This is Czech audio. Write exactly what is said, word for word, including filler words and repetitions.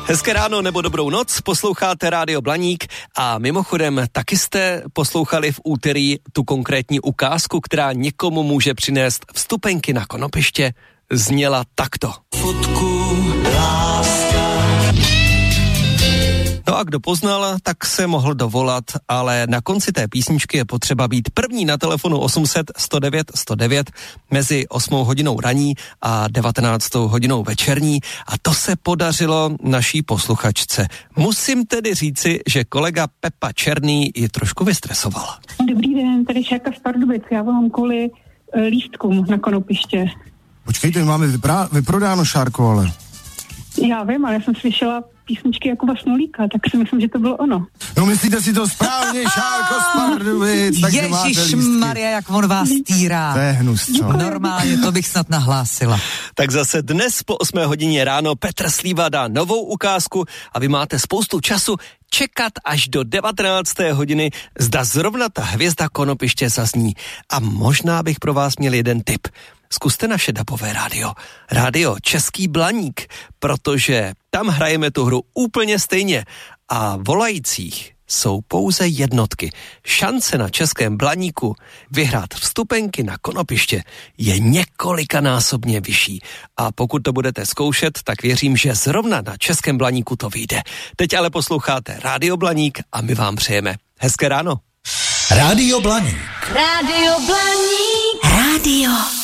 Hezké ráno nebo dobrou noc, posloucháte Rádio Blaník a mimochodem taky jste poslouchali v úterý tu konkrétní ukázku, která někomu může přinést vstupenky na konopiště, zněla takto. Fotku, láska. No a kdo poznal, tak se mohl dovolat, ale na konci té písničky je potřeba být první na telefonu osm set sto devět sto devět mezi osmou hodinou raní a devatenáctou hodinou večerní a to se podařilo naší posluchačce. Musím tedy říci, že kolega Pepa Černý ji trošku vystresoval. Dobrý den, tady Šárka z Pardubic, já volám kvůli e, lístkům na konopiště. Počkejte, máme vyprá- vyprodáno, Šárko, ale... Já vím, ale já jsem slyšela písničky jako Vasnolíka, tak si myslím, že to bylo ono. No myslíte si to správně, Šárko z Pardubic, takže máte lístky. Ježišmarja, jak on vás týrá. To je hnus, co? Normálně, to bych snad nahlásila. Tak zase dnes po osmé hodině ráno Petr Slíva dá novou ukázku a vy máte spoustu času čekat až do devatenácté hodiny, zda zrovna ta hvězda konopiště zazní. A možná bych pro vás měl jeden tip. Zkuste naše dabové rádio. Rádio Český Blaník, protože tam hrajeme tu hru úplně stejně a volajících jsou pouze jednotky. Šance na Českém Blaníku vyhrát vstupenky na konopiště je několikanásobně vyšší. A pokud to budete zkoušet, tak věřím, že zrovna na Českém Blaníku to vyjde. Teď ale posloucháte Rádio Blaník a my vám přejeme hezké ráno. Rádio Blaník. Rádio Blaník. Rádio